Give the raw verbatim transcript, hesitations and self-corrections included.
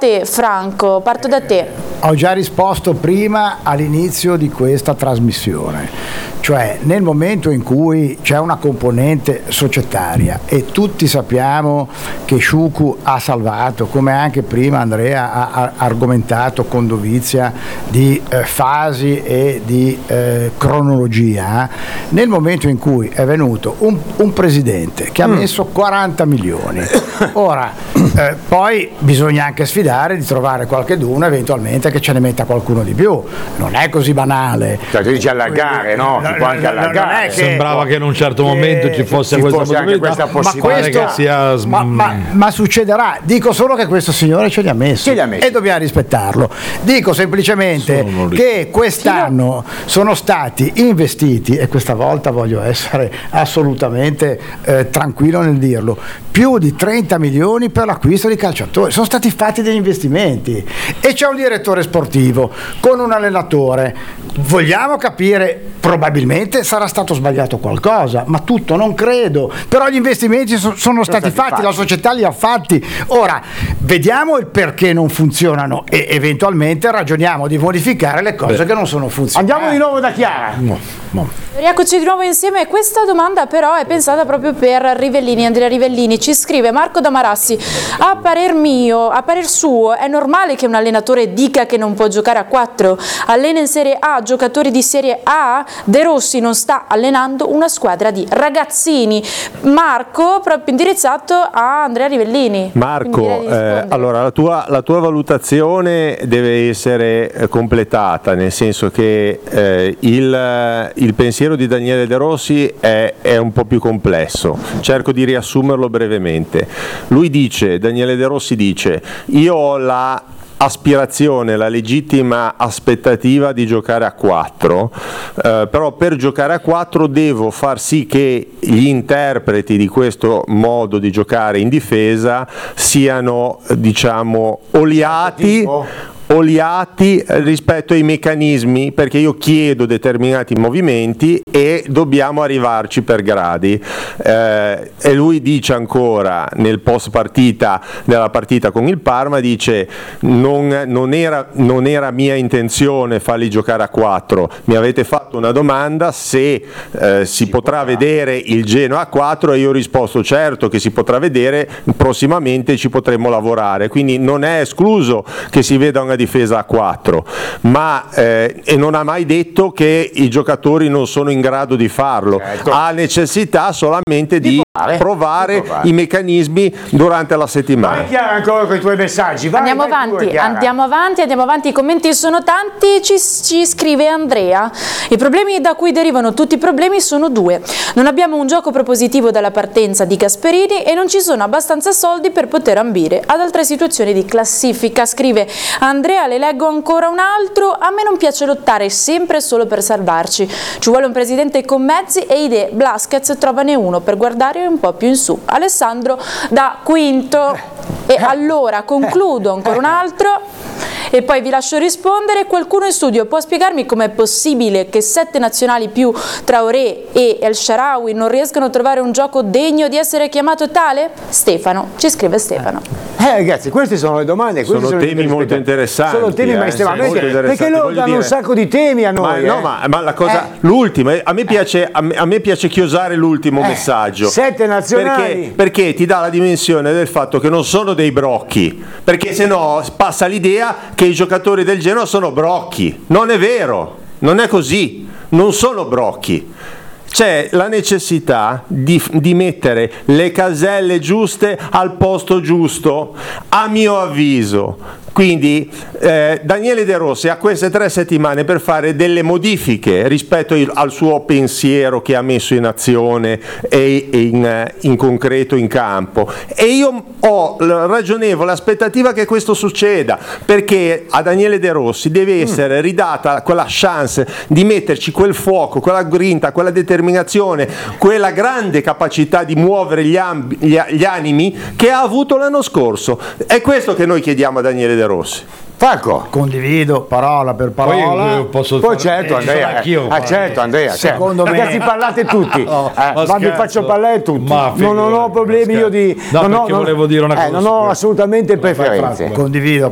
te, Franco, parto da te. Ho già risposto prima all'inizio di questa trasmissione, cioè nel momento in cui c'è una componente societaria e tutti sappiamo che Sciucu ha salvato, come anche prima Andrea ha, ha argomentato con dovizia, di eh, fasi e di eh, cronologia, nel momento in cui è venuto un, un presidente che ha mm. messo quaranta milioni, ora eh, poi bisogna anche sfidare di trovare qualcheduno eventualmente che ce ne metta qualcuno di più, non è così banale. Cioè tu dici allargare, no? Si può anche allargare. Che, Sembrava che in un certo momento ci fosse, ci questa, fosse anche questa possibilità. Ma, questo, che sia, ma, ma, ma succederà, dico solo che questo signore ce li ha messi, ce li ha messi. E dobbiamo rispettarlo. Dico semplicemente che quest'anno sono stati investiti, e questa volta voglio essere assolutamente eh, tranquillo nel dirlo, più di trenta milioni per l'acquisto di calciatori, sono stati fatti degli investimenti e c'è un direttore sportivo con un allenatore. Vogliamo capire, probabilmente sarà stato sbagliato qualcosa, ma tutto non credo, però gli investimenti so, sono, sono stati, stati fatti, fatti, la società li ha fatti. Ora vediamo il perché non funzionano e eventualmente ragioniamo di modificare le cose Beh. che non sono funzionali. Andiamo di nuovo da Chiara. No, no. Rieccoci di nuovo insieme. Questa domanda però è pensata proprio per Rivellini, Andrea Rivellini. Ci scrive Marco da Marassi: a parer mio, a parer suo, è normale che un allenatore dica che non può giocare a quattro? Allena in Serie A giocatori di Serie A? De Rossi non sta allenando una squadra di ragazzini. Marco, proprio indirizzato a Andrea Rivellini. Marco, eh, allora la tua, la tua valutazione deve essere eh, completata, nel senso che eh, il, il pensiero di Daniele De Rossi è, è un po' più complesso. Cerco di riassumerlo brevemente. Lui dice, Daniele De Rossi dice: io ho la aspirazione, la legittima aspettativa di giocare a quattro, eh, però per giocare a quattro devo far sì che gli interpreti di questo modo di giocare in difesa siano, diciamo, oliati oliati rispetto ai meccanismi, perché io chiedo determinati movimenti e dobbiamo arrivarci per gradi. Eh, e lui dice ancora nel post partita della partita con il Parma, dice non, non, era, non era mia intenzione farli giocare a quattro, mi avete fatto una domanda se eh, si, si potrà, potrà vedere il Genoa a quattro e io ho risposto certo che si potrà vedere, prossimamente ci potremo lavorare, quindi non è escluso che si veda una difesa a quattro, ma eh, e non ha mai detto che i giocatori non sono in grado di farlo, certo. Ha necessità solamente di, di provare, provare, di provare i meccanismi durante la settimana. Vai Chiara ancora con i tuoi messaggi. Vai, andiamo, vai avanti, pure, andiamo avanti, andiamo avanti, i commenti sono tanti. Ci, ci scrive Andrea: i problemi da cui derivano tutti i problemi sono due: non abbiamo un gioco propositivo dalla partenza di Gasperini e non ci sono abbastanza soldi per poter ambire ad altre situazioni di classifica. Scrive Andrea, le leggo ancora un altro: a me non piace lottare sempre solo per salvarci, ci vuole un presidente con mezzi e idee. Blasquez trovane uno per guardare un po' più in su. Alessandro da Quinto. E allora concludo ancora un altro e poi vi lascio rispondere. Qualcuno in studio può spiegarmi com'è possibile che sette nazionali più Traoré e El Shaarawy non riescano a trovare un gioco degno di essere chiamato tale? Stefano, ci scrive Stefano. Eh ragazzi, queste sono le domande, sono sono temi molto interessanti, sono temi eh, estremamente sì, perché loro danno dire, un sacco di temi a noi. Ma, eh. no, ma, ma la cosa, eh. l'ultima, a me piace, a me, a me piace chiosare l'ultimo eh. messaggio. Sette nazionali. Perché, perché ti dà la dimensione del fatto che non sono dei brocchi, perché se no passa l'idea che i giocatori del Genoa sono brocchi. Non è vero, non è così, non sono brocchi. C'è la necessità di, di mettere le caselle giuste al posto giusto, a mio avviso. Quindi eh, Daniele De Rossi ha queste tre settimane per fare delle modifiche rispetto il, al suo pensiero che ha messo in azione e, e in, in concreto in campo, e io ho la ragionevole aspettativa che questo succeda, perché a Daniele De Rossi deve essere ridata quella chance di metterci quel fuoco, quella grinta, quella determinazione, quella grande capacità di muovere gli, amb- gli, gli animi che ha avuto l'anno scorso. È questo che noi chiediamo a Daniele De Rossi. Falco, condivido parola per parola. Poi, posso poi certo Andrea, eh, ah, certo Andrea, secondo certo. me Ragazzi, parlate tutti, no, eh, ma, ma vi faccio parlare tutti. Ma non, non ho problemi io di no, non, perché non, volevo dire una cosa. Eh, non ho assolutamente preferenze. Condivido